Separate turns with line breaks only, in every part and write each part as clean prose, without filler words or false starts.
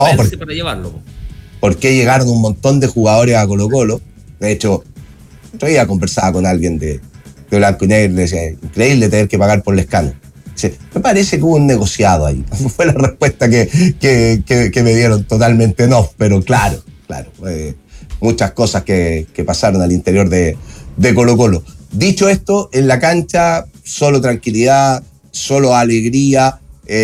para llevarlo.
Porque llegaron un montón de jugadores a Colo-Colo. De hecho, otro día conversaba con alguien de Blanco y Negro y le decía, increíble tener que pagar por Lescano. Dice, me parece que hubo un negociado ahí. Fue la respuesta que me dieron, totalmente no, pero claro, muchas cosas que pasaron al interior de Colo-Colo. Dicho esto, en la cancha, solo tranquilidad, solo alegría.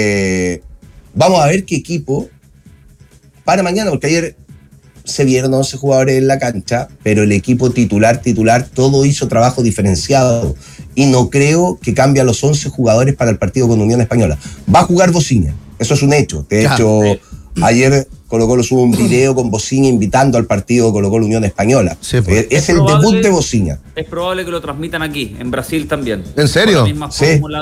Vamos a ver qué equipo para mañana, porque ayer se vieron 11 jugadores en la cancha, pero el equipo titular, todo hizo trabajo diferenciado. Y no creo que cambie a los 11 jugadores para el partido con Unión Española. Va a jugar Bociña, eso es un hecho. De hecho, ayer Colo-Colo subió un video con Bociña invitando al partido Colo-Colo Unión Española. Sí, pues. Es el debut de Bociña.
Es probable que lo transmitan aquí, en Brasil también.
¿En serio?
Con la misma fórmula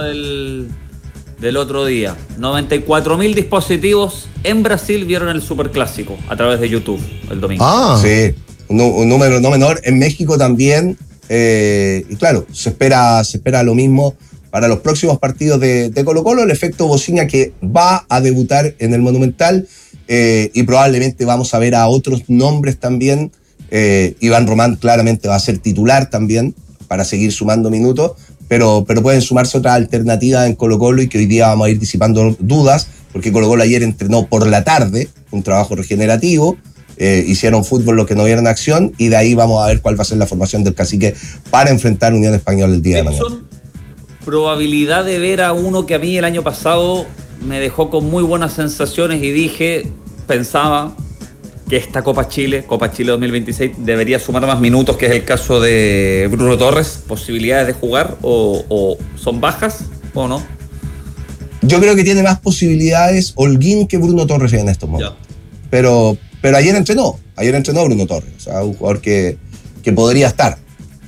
del otro día. 94.000 dispositivos en Brasil vieron el Superclásico a través de YouTube el domingo.
Sí, un número no menor. En México también. Y claro, se espera lo mismo para los próximos partidos de Colo-Colo. El efecto Bociña, que va a debutar en el Monumental, y probablemente vamos a ver a otros nombres también. Iván Román claramente va a ser titular también para seguir sumando minutos, pero pueden sumarse otras alternativas en Colo-Colo, y que hoy día vamos a ir disipando dudas, porque Colo-Colo ayer entrenó por la tarde, un trabajo regenerativo. Hicieron fútbol los que no vieron acción, y de ahí vamos a ver cuál va a ser la formación del Cacique para enfrentar Unión Española el día de mañana.
Probabilidad de ver a uno que a mí el año pasado me dejó con muy buenas sensaciones y pensaba que esta Copa Chile 2026 debería sumar más minutos, que es el caso de Bruno Torres. ¿Posibilidades de jugar o son bajas o no?
Yo creo que tiene más posibilidades Holguín que Bruno Torres en estos momentos. Pero ayer entrenó Bruno Torres, o sea, un jugador que podría estar.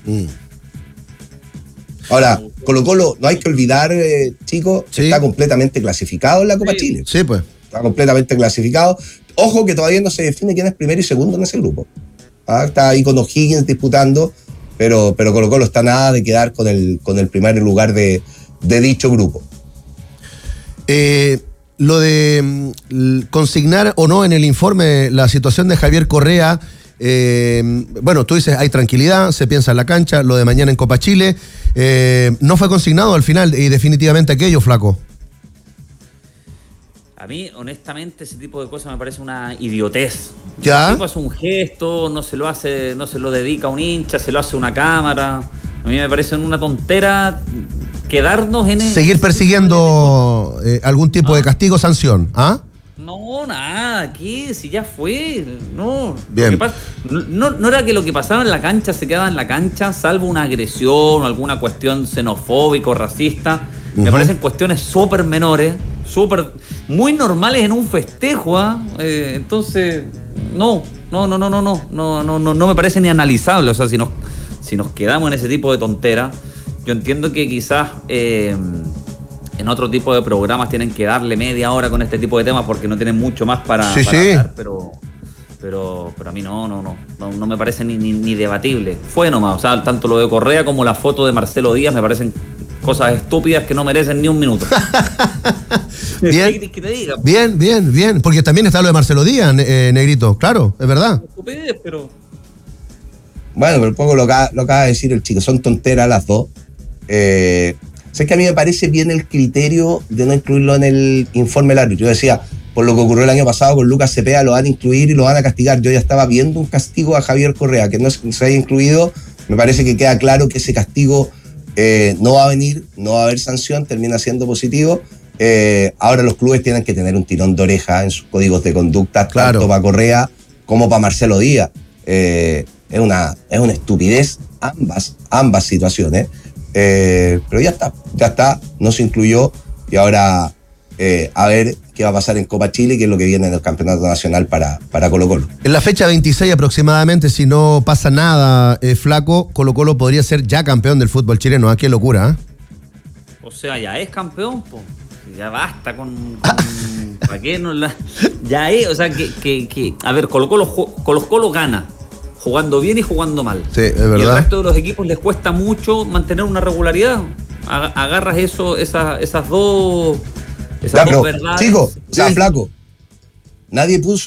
Ahora, Colo-Colo, no hay que olvidar, chicos, está completamente clasificado en la Copa Chile.
Sí, pues.
Está completamente clasificado. Ojo que todavía no se define quién es primero y segundo en ese grupo. Está ahí con O'Higgins disputando, pero Colo-Colo está nada de quedar con el primer lugar de dicho grupo.
Lo de consignar o no en el informe la situación de Javier Correa, bueno, tú dices hay tranquilidad, se piensa en la cancha, lo de mañana en Copa Chile, no fue consignado al final y definitivamente aquello, flaco.
A mí, honestamente, ese tipo de cosas me parece una idiotez.
¿Ya?
El tipo hace un gesto, no se lo dedica a un hincha, se lo hace una cámara. A mí me parece una tontera quedarnos en...
Seguir persiguiendo algún tipo de castigo, sanción, ¿ah?
No, nada, ¿qué? Si ya fue, no.
Bien.
No era que lo que pasaba en la cancha se quedaba en la cancha, salvo una agresión o alguna cuestión xenofóbica o racista. Me parecen cuestiones súper menores, muy normales en un festejo, entonces, no me parece ni analizable. O sea, si nos quedamos en ese tipo de tonteras, yo entiendo que quizás en otro tipo de programas tienen que darle media hora con este tipo de temas porque no tienen mucho más para hablar, pero a mí no me parece ni debatible. Fue nomás, o sea, tanto lo de Correa como la foto de Marcelo Díaz me parecen cosas estúpidas que no merecen ni un minuto.
Bien,
¿Qué te diga?
Bien, porque también está lo de Marcelo Díaz, Negrito, claro, es verdad.
Estupidez, pero...
Bueno, pero un poco lo acaba de decir el chico, son tonteras las dos. Sé que a mí me parece bien el criterio de no incluirlo en el informe del árbitro. Yo decía, por lo que ocurrió el año pasado con Lucas Cepeda, lo van a incluir y lo van a castigar. Yo ya estaba viendo un castigo a Javier Correa, que no se haya incluido. Me parece que queda claro que ese castigo no va a venir, no va a haber sanción, termina siendo positivo. Ahora los clubes tienen que tener un tirón de oreja en sus códigos de conducta,
claro,
tanto para Correa como para Marcelo Díaz. Es una estupidez ambas situaciones. Pero ya está, no se incluyó, y ahora a ver qué va a pasar en Copa Chile y qué es lo que viene en el Campeonato Nacional para Colo-Colo.
En la fecha 26 aproximadamente, si no pasa nada, flaco, Colo-Colo podría ser ya campeón del fútbol chileno. Qué locura,
O sea, ya es campeón, po. Ya basta con ¿para qué no la...? Ya es, o sea, que a ver, Colo-Colo gana, jugando bien y jugando mal.
Sí, es verdad.
Y el resto de los equipos les cuesta mucho mantener una regularidad. Agarras esas dos verdades.
Chico, o sea, flaco, Nadie puso